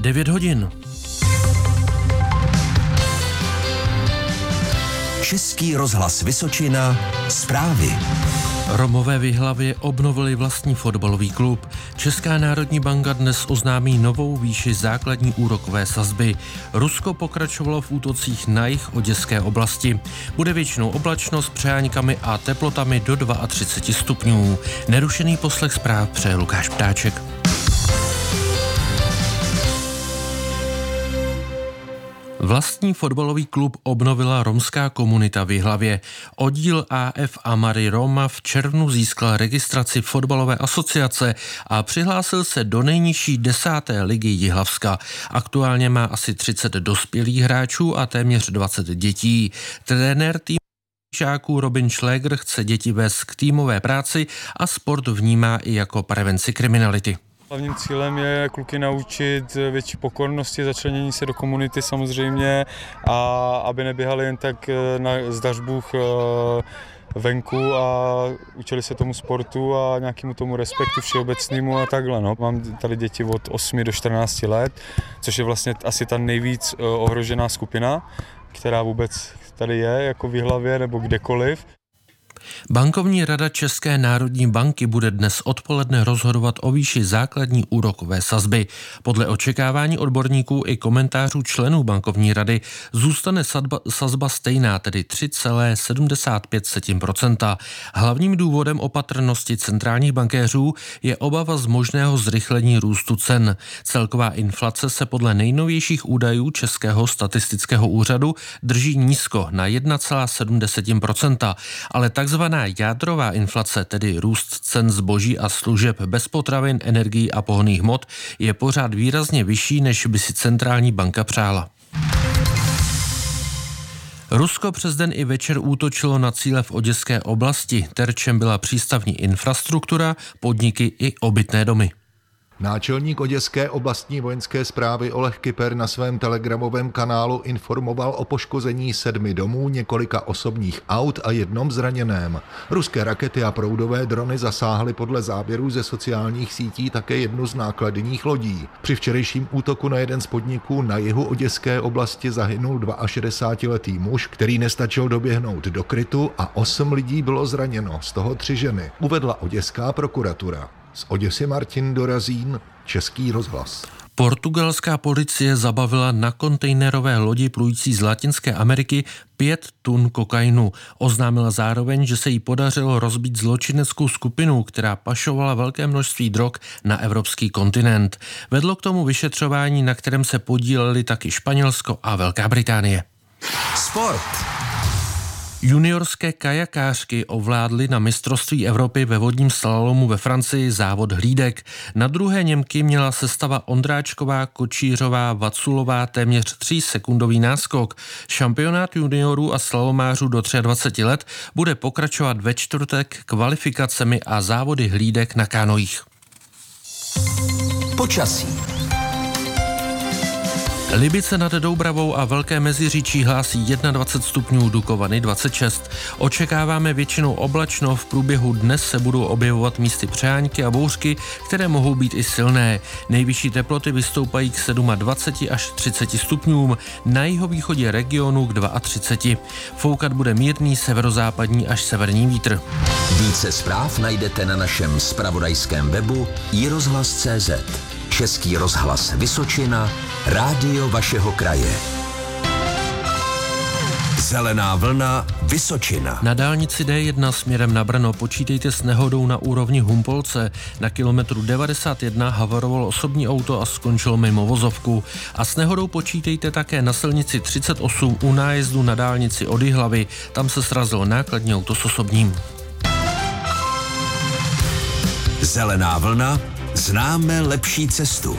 9 hodin. Český rozhlas Vysočina, zprávy. Romové v Jihlavě obnovili vlastní fotbalový klub. Česká národní banka dnes oznámí novou výši základní úrokové sazby. Rusko pokračovalo v útocích na jih oděské oblasti. Bude většinou oblačno s přeháňkami a teplotami do 32 stupňů. Nerušený poslech zpráv přeje Lukáš Ptáček. Vlastní fotbalový klub obnovila romská komunita v Jihlavě. Oddíl AF Amary Roma v červnu získal registraci fotbalové asociace a přihlásil se do nejnižší 10. ligy Jihlavska. Aktuálně má asi 30 dospělých hráčů a téměř 20 dětí. Trenér týmu žáků Robin Schläger chce děti vést k týmové práci a sport vnímá i jako prevenci kriminality. Hlavním cílem je kluky naučit větší pokornosti, začlenění se do komunity samozřejmě a aby neběhali jen tak na zdařbůh venku a učili se tomu sportu a nějakému tomu respektu všeobecnému a takhle. No. Mám tady děti od 8 do 14 let, což je vlastně asi ta nejvíc ohrožená skupina, která vůbec tady je, jako v Jihlavě nebo kdekoliv. Bankovní rada České národní banky bude dnes odpoledne rozhodovat o výši základní úrokové sazby. Podle očekávání odborníků i komentářů členů bankovní rady zůstane sazba stejná, tedy 3,75%. Hlavním důvodem opatrnosti centrálních bankéřů je obava z možného zrychlení růstu cen. Celková inflace se podle nejnovějších údajů Českého statistického úřadu drží nízko na 1,7%, ale takzvaná jádrová inflace, tedy růst cen zboží a služeb bez potravin, energií a pohonných hmot, je pořád výrazně vyšší, než by si centrální banka přála. Rusko přes den i večer útočilo na cíle v oděské oblasti. Terčem byla přístavní infrastruktura, podniky i obytné domy. Náčelník oděské oblastní vojenské správy Oleh Kyper na svém telegramovém kanálu informoval o poškození 7 domů, několika osobních aut a jednom zraněném. Ruské rakety a proudové drony zasáhly podle záběrů ze sociálních sítí také jednu z nákladních lodí. Při včerejším útoku na jeden z podniků na jihu oděské oblasti zahynul 62letý muž, který nestačil doběhnout do krytu, a 8 lidí bylo zraněno, z toho 3 ženy, uvedla oděská prokuratura. Z Oděsy Martin Dorazín, Český rozhlas. Portugalská policie zabavila na kontejnerové lodi plující z Latinské Ameriky 5 tun kokainu. Oznámila zároveň, že se jí podařilo rozbít zločineckou skupinu, která pašovala velké množství drog na evropský kontinent. Vedlo k tomu vyšetřování, na kterém se podíleli taky Španělsko a Velká Británie. Sport. Juniorské kajakářky ovládly na mistrovství Evropy ve vodním slalomu ve Francii závod hlídek. Na druhé Němky měla sestava Ondráčková, Kočířová, Vaculová téměř 3sekundový náskok. Šampionát juniorů a slalomářů do 23 let bude pokračovat ve čtvrtek kvalifikacemi a závody hlídek na kánojích. Počasí. Libice nad Doubravou a Velké Meziříčí hlásí 21 stupňů, Dukovany 26. Očekáváme většinou oblačno, v průběhu dnes se budou objevovat místy přeháňky a bouřky, které mohou být i silné. Nejvyšší teploty vystoupají k 27 až 30 stupňům, na jihovýchodě regionu k 32. Foukat bude mírný severozápadní až severní vítr. Více zpráv najdete na našem zpravodajském webu iRozhlas.cz. Český rozhlas Vysočina, rádio vašeho kraje. Zelená vlna Vysočina. Na dálnici D1 směrem na Brno počítejte s nehodou na úrovni Humpolce. Na kilometru 91 havarovalo osobní auto a skončilo mimo vozovku. A s nehodou počítejte také na silnici 38 u nájezdu na dálnici od Jihlavy. Tam se srazilo nákladní auto s osobním. Zelená vlna. Známe lepší cestu.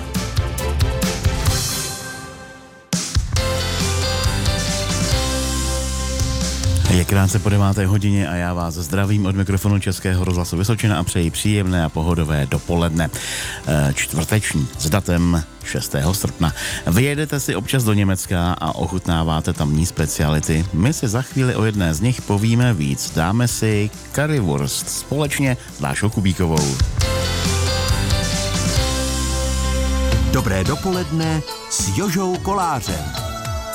Je krátce po 9. hodině a já vás zdravím od mikrofonu Českého rozhlasu Vysočina a přeji příjemné a pohodové dopoledne. Čtvrteční s datem 6. srpna. Vyjedete si občas do Německa a ochutnáváte tamní speciality. My si za chvíli o jedné z nich povíme víc. Dáme si currywurst společně s Dášou Kubíkovou. Dobré dopoledne s Jožou Kolářem.